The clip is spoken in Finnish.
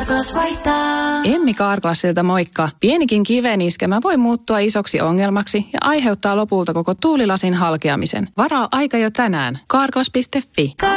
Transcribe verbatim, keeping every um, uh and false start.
Carglass vaihtaa. Emmi Carglassilta moikka. Pienikin kiveniskemä voi muuttua isoksi ongelmaksi ja aiheuttaa lopulta koko tuulilasin halkeamisen. Varaa aika jo tänään. Carglass piste fi.